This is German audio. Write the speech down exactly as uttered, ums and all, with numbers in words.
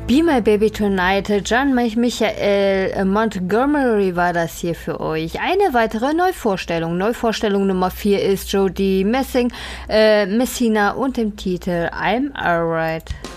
Be My Baby Tonight, John Michael Montgomery war das hier für euch. Eine weitere Neuvorstellung. Neuvorstellung Nummer vier ist Jodie Messing, äh, Messina und dem Titel I'm Alright.